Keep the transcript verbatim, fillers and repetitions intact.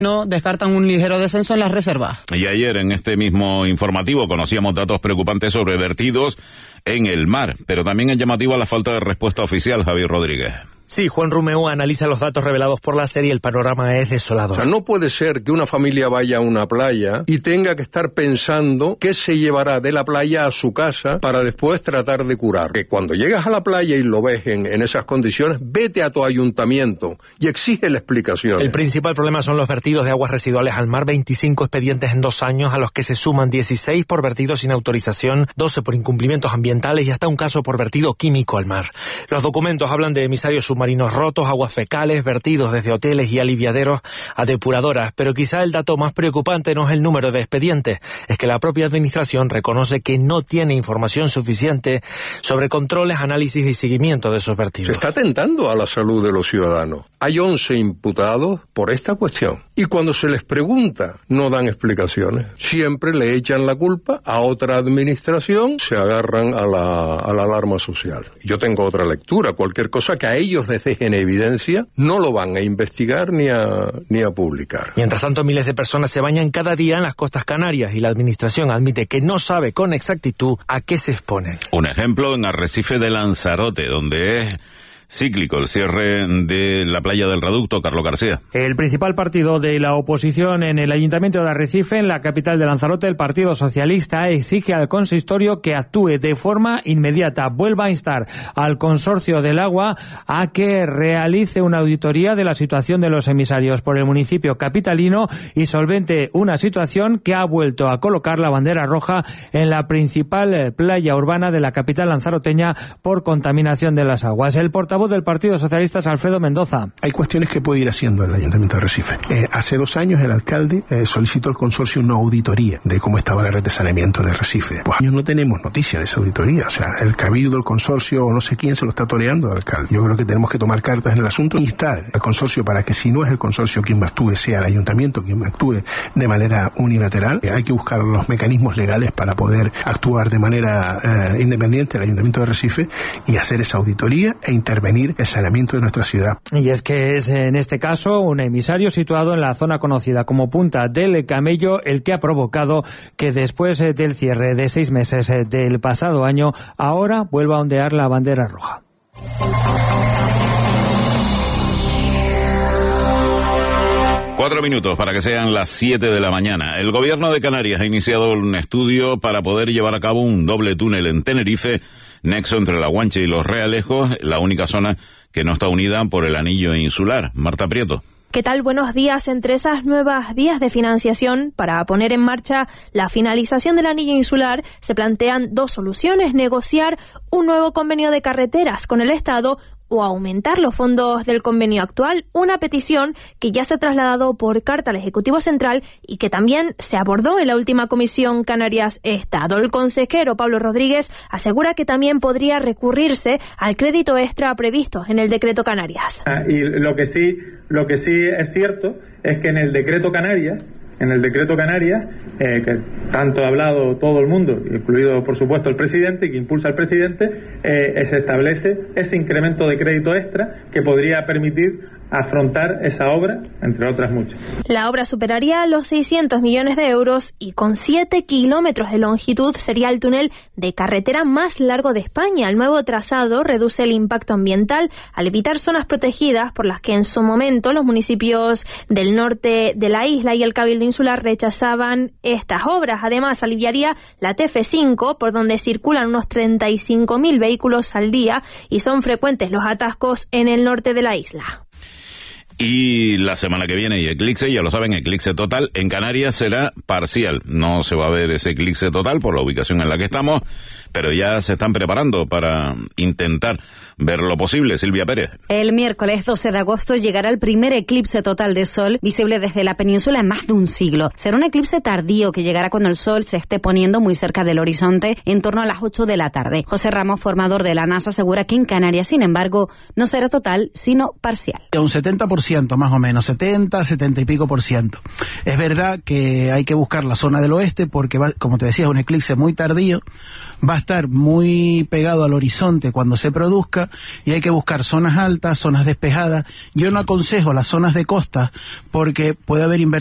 No descartan un ligero descenso en las reservas. Y ayer en este mismo informativo conocíamos datos preocupantes sobre vertidos en el mar, pero también es llamativa la falta de respuesta oficial, Javier Rodríguez. Sí, Juan Rumeu analiza los datos revelados por la serie. El panorama es desolador. O sea, no puede ser que una familia vaya a una playa y tenga que estar pensando qué se llevará de la playa a su casa para después tratar de curar. Que cuando llegas a la playa y lo ves en, en esas condiciones, vete a tu ayuntamiento y exige la explicación. El principal problema son los vertidos de aguas residuales al mar. veinticinco expedientes en dos años, a los que se suman dieciséis por vertidos sin autorización, doce por incumplimientos ambientales y hasta un caso por vertido químico al mar. Los documentos hablan de emisarios submarinos marinos rotos, aguas fecales, vertidos desde hoteles y aliviaderos a depuradoras. Pero quizá el dato más preocupante no es el número de expedientes, es que la propia administración reconoce que no tiene información suficiente sobre controles, análisis y seguimiento de esos vertidos. Se está atentando a la salud de los ciudadanos. Hay once imputados por esta cuestión. Y cuando se les pregunta, no dan explicaciones. Siempre le echan la culpa a otra administración, se agarran a la, a la alarma social. Yo tengo otra lectura. Cualquier cosa que a ellos les deje en evidencia, no lo van a investigar ni a, ni a publicar. Mientras tanto, miles de personas se bañan cada día en las costas canarias y la administración admite que no sabe con exactitud a qué se exponen. Un ejemplo en Arrecife de Lanzarote, donde es cíclico el cierre de la playa del Reducto. Carlos García. El principal partido de la oposición en el Ayuntamiento de Arrecife, en la capital de Lanzarote, el Partido Socialista, exige al consistorio que actúe de forma inmediata. Vuelva a instar al Consorcio del Agua a que realice una auditoría de la situación de los emisarios por el municipio capitalino y solvente una situación que ha vuelto a colocar la bandera roja en la principal playa urbana de la capital lanzaroteña por contaminación de las aguas. El portavoz del Partido Socialista es Alfredo Mendoza. Hay cuestiones que puede ir haciendo el Ayuntamiento de Arrecife. Eh, hace dos años el alcalde eh, solicitó al consorcio una auditoría de cómo estaba la red de saneamiento de Arrecife. Pues años no tenemos noticia de esa auditoría. O sea, el cabildo, el consorcio o no sé quién se lo está toreando al alcalde. Yo creo que tenemos que tomar cartas en el asunto e instar al consorcio para que, si no es el consorcio quien actúe, sea el ayuntamiento quien actúe de manera unilateral. Eh, hay que buscar los mecanismos legales para poder actuar de manera eh, independiente el Ayuntamiento de Arrecife y hacer esa auditoría e intervenir el saneamiento de nuestra ciudad. Y es que es en este caso un emisario situado en la zona conocida como Punta del Camello el que ha provocado que después del cierre de seis meses del pasado año ahora vuelva a ondear la bandera roja. Cuatro minutos para que sean las siete de la mañana. El gobierno de Canarias ha iniciado un estudio para poder llevar a cabo un doble túnel en Tenerife, nexo entre La Guanche y Los Realejos, la única zona que no está unida por el anillo insular. Marta Prieto. ¿Qué tal? Buenos días. Entre esas nuevas vías de financiación para poner en marcha la finalización del anillo insular se plantean dos soluciones: negociar un nuevo convenio de carreteras con el Estado o aumentar los fondos del convenio actual, una petición que ya se ha trasladado por carta al Ejecutivo Central y que también se abordó en la última Comisión Canarias-Estado. El consejero Pablo Rodríguez asegura que también podría recurrirse al crédito extra previsto en el Decreto Canarias. Y lo que sí, lo que sí es cierto es que en el Decreto Canarias, en el Decreto Canarias, eh, que tanto ha hablado todo el mundo, incluido por supuesto el presidente, que impulsa el presidente, eh, se establece ese incremento de crédito extra que podría permitir afrontar esa obra, entre otras muchas. La obra superaría los seiscientos millones de euros y con siete kilómetros de longitud sería el túnel de carretera más largo de España. El nuevo trazado reduce el impacto ambiental al evitar zonas protegidas por las que en su momento los municipios del norte de la isla y el Cabildo Insular rechazaban estas obras. Además, aliviaría la T F cinco, por donde circulan unos treinta y cinco mil vehículos al día y son frecuentes los atascos en el norte de la isla. Y la semana que viene hay eclipse, ya lo saben, eclipse total. En Canarias será parcial. No se va a ver ese eclipse total por la ubicación en la que estamos, pero ya se están preparando para intentar ver lo posible. Silvia Pérez. El miércoles doce de agosto llegará el primer eclipse total de sol visible desde la península en más de un siglo. Será un eclipse tardío que llegará cuando el sol se esté poniendo muy cerca del horizonte, en torno a las ocho de la tarde. José Ramos, formador de la NASA, asegura que en Canarias, sin embargo, no será total, sino parcial. Un setenta por por ciento más o menos, setenta, setenta y pico por ciento. Es verdad que hay que buscar la zona del oeste porque, va, como te decía, es un eclipse muy tardío, va a estar muy pegado al horizonte cuando se produzca y hay que buscar zonas altas, zonas despejadas. Yo no aconsejo las zonas de costa porque puede haber inversiones